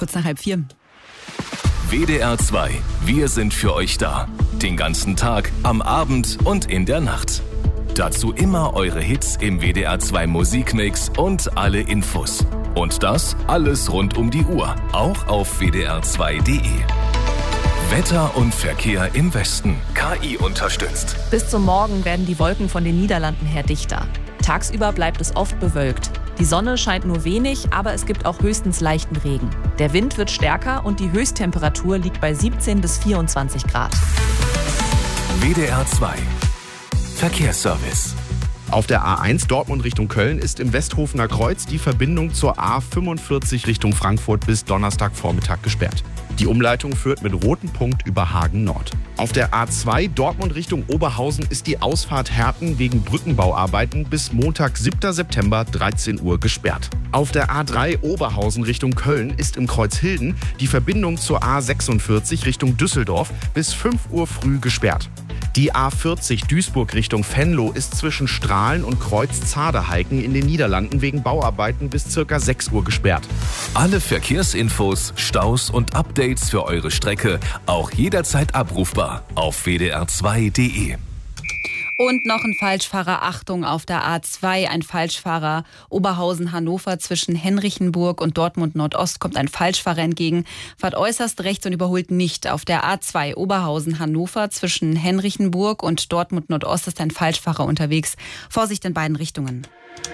kurz nach 3:30. WDR 2, wir sind für euch da. Den ganzen Tag, am Abend und in der Nacht. Dazu immer eure Hits im WDR 2 Musikmix und alle Infos. Und das alles rund um die Uhr, auch auf wdr2.de. Wetter und Verkehr im Westen. KI unterstützt. Bis zum Morgen werden die Wolken von den Niederlanden her dichter. Tagsüber bleibt es oft bewölkt. Die Sonne scheint nur wenig, aber es gibt auch höchstens leichten Regen. Der Wind wird stärker und die Höchsttemperatur liegt bei 17 bis 24 Grad. WDR 2 Verkehrsservice. Auf der A1 Dortmund Richtung Köln ist im Westhofener Kreuz die Verbindung zur A45 Richtung Frankfurt bis Donnerstagvormittag gesperrt. Die Umleitung führt mit rotem Punkt über Hagen Nord. Auf der A2 Dortmund Richtung Oberhausen ist die Ausfahrt Herten wegen Brückenbauarbeiten bis Montag, 7. September, 13 Uhr gesperrt. Auf der A3 Oberhausen Richtung Köln ist im Kreuzhilden die Verbindung zur A46 Richtung Düsseldorf bis 5 Uhr früh gesperrt. Die A40 Duisburg Richtung Venlo ist zwischen Strahlen und Kreuz Zaderheiken in den Niederlanden wegen Bauarbeiten bis ca. 6 Uhr gesperrt. Alle Verkehrsinfos, Staus und Updates für eure Strecke auch jederzeit abrufbar auf wdr2.de. Und noch ein Falschfahrer, Achtung, auf der A2, ein Falschfahrer Oberhausen-Hannover zwischen Henrichenburg und Dortmund Nordost kommt ein Falschfahrer entgegen, fahrt äußerst rechts und überholt nicht. Auf der A2 Oberhausen-Hannover zwischen Henrichenburg und Dortmund Nordost ist ein Falschfahrer unterwegs. Vorsicht in beiden Richtungen.